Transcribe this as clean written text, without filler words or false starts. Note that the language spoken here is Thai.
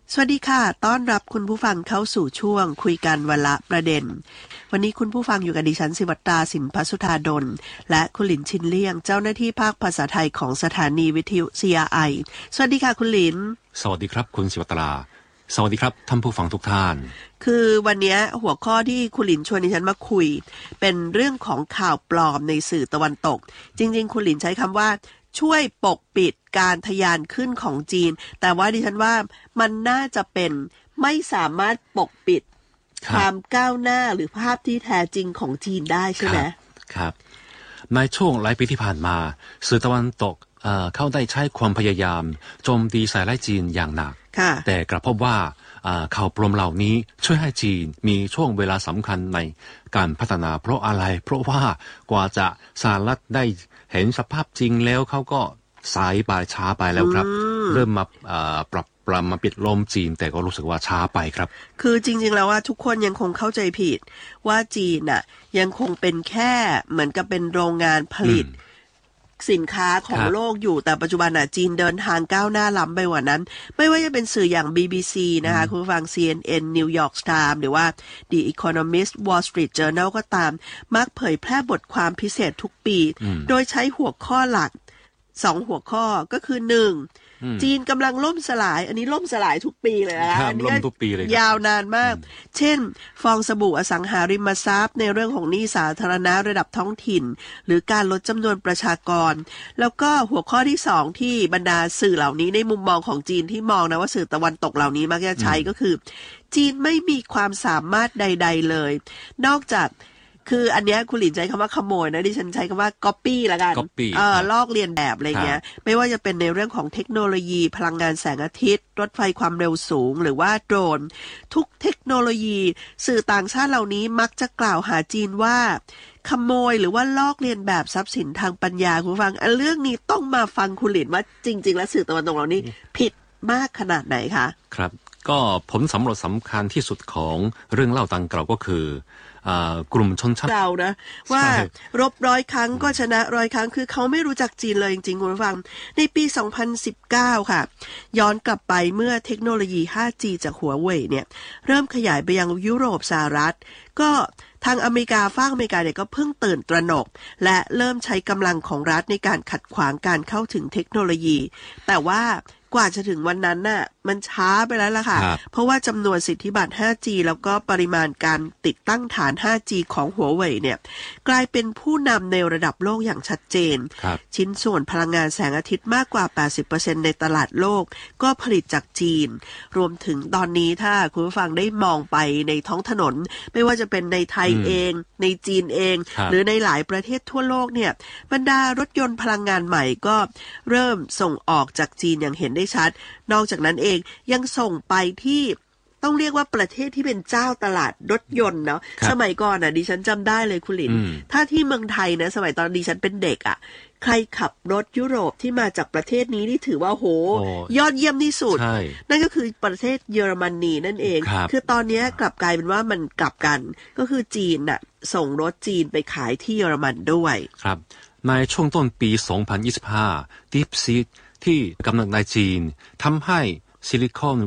สวัสดีค่ะต้อนรับคุณผู้ฟังเข้าสู่ช่วงคุยกันวันละประเด็นวันนี้คุณผู้ฟังอยู่กับดิฉันศิวัตราสินพัสุธาดลและคุณหลินชินเลี่ยงเจ้าหน้าที่ภาคภาษาไทยของสถานีวิทยุ CRI สวัสดีค่ะคุณหลินสวัสดีครับคุณศิวัตราสวัสดีครับท่านผู้ฟังทุกท่านคือวันนี้หัวข้อที่คุณหลินชวนดิฉันมาคุยเป็นเรื่องของข่าวปลอมในสื่อตะวันตกจริงๆคุณหลินใช้คำว่าช่วยปกปิดการทะยานขึ้นของจีนแต่ว่าดิฉันว่ามันน่าจะเป็นไม่สามารถปกปิดความก้าวหน้าหรือภาพที่แท้จริงของจีนได้ใช่ไหมครับในช่วงหลายปีที่ผ่านมาสื่อตะวันตกเข้าได้ใช้ความพยายามโจมตีใส่ร้ายจีนอย่างหนักแต่กลับพบว่าข่าวปลอมเหล่านี้ช่วยให้จีนมีช่วงเวลาสำคัญในการพัฒนาเพราะอะไรเพราะว่ากว่าจะสหรัฐได้เห็นสภาพจริงแล้วเขาก็สายไปช้าไปแล้วครับเริ่มมาปรับมาปิดล้อมจีนแต่ก็รู้สึกว่าช้าไปครับคือจริงๆแล้วว่าทุกคนยังคงเข้าใจผิดว่าจีนน่ะยังคงเป็นแค่เหมือนกับเป็นโรงงานผลิตสินค้าของโลกอยู่แต่ปัจจุบันน่ะจีนเดินทางก้าวหน้าล้ำไปกว่านั้นไม่ว่าจะเป็นสื่ออย่าง BBC นะคะคุณฟัง CNN New York Times หรือว่า The Economist Wall Street Journal ก็ตามมักเผยแพร่บทความพิเศษทุกปีโดยใช้หัวข้อหลัก2หัวข้อก็คือ1จีนกำลังล่มสลายอันนี้ล่มสลายทุกปีเลยนะคะอันนี้ยาวนานมากเช่นฟองสบู่อสังหาริมทรัพย์ในเรื่องของหนี้สาธารณะระดับท้องถิ่นหรือการลดจำนวนประชากรแล้วก็หัวข้อที่2ที่บรรดาสื่อเหล่านี้ในมุมมองของจีนที่มองนะว่าสื่อตะวันตกเหล่านี้มักจะใช้ก็คือจีนไม่มีความสามารถใดๆเลยนอกจากคืออันเนี้ยคุณหลินใช้คำว่าขโมยนะดิฉันใช้คำว่า copy ละกันลอกเลียนแบบอะไรเงี้ยไม่ว่าจะเป็นในเรื่องของเทคโนโลยีพลังงานแสงอาทิตย์รถไฟความเร็วสูงหรือว่าโดรนทุกเทคโนโลยีสื่อต่างชาติเหล่านี้มักจะกล่าวหาจีนว่าขโมยหรือว่าลอกเลียนแบบทรัพย์สินทางปัญญาคุณฟังเรื่องนี้ต้องมาฟังคุณหลินว่าจริงๆแล้วสื่อตะวันตกเหล่านี้ผิดมากขนาดไหนคะครับก็ผลสำรวจสำคัญที่สุดของเรื่องเล่าดังกล่าวก็คือกลุ่มชนชั้นเรานะว่ารบ100 ครั้งก็ชนะ100 ครั้งคือเขาไม่รู้จักจีนเลยจริงๆคุณผู้ฟังในปี 2019 ค่ะย้อนกลับไปเมื่อเทคโนโลยี 5G จากหัวเว่ยเนี่ยเริ่มขยายไปยังยุโรปสหรัฐก็ทางอเมริกาฝั่งอเมริกาเนี่ยก็เพิ่งตื่นตระหนกและเริ่มใช้กำลังของรัฐในการขัดขวางการเข้าถึงเทคโนโลยีแต่ว่ากว่าจะถึงวันนั้นน่ะมันช้าไปแล้วล่ะค่ะเพราะว่าจำนวนสิทธิบัตร 5G แล้วก็ปริมาณการติดตั้งฐาน 5G ของหัวเว่ยเนี่ยกลายเป็นผู้นำในระดับโลกอย่างชัดเจนชิ้นส่วนพลังงานแสงอาทิตย์มากกว่า 80% ในตลาดโลกก็ผลิตจากจีนรวมถึงตอนนี้ถ้าคุณผู้ฟังได้มองไปในท้องถนนไม่ว่าจะเป็นในไทยเองในจีนเองหรือในหลายประเทศทั่วโลกเนี่ยบรรดารถยนต์พลังงานใหม่ก็เริ่มส่งออกจากจีนอย่างเห็นได้ชัดนอกจากนั้นเองยังส่งไปที่ต้องเรียกว่าประเทศที่เป็นเจ้าตลาดรถยนต์เนาะสมัยก่อนน่ะดิฉันจำได้เลยคุณหลินถ้าที่เมืองไทยนะสมัยตอนดิฉันเป็นเด็กอ่ะใครขับรถยุโรปที่มาจากประเทศนี้นี่ถือว่าโหยอดเยี่ยมที่สุดนั่นก็คือประเทศเยอรมนีนั่นเองคือตอนนี้กลับกลายเป็นว่ามันกลับกันก็คือจีนน่ะส่งรถจีนไปขายที่เยอรมันด้วยครับในช่วงต้นปี 2025 DeepSeek ที่กำเนิดในจีนทำให้ซิลิคอน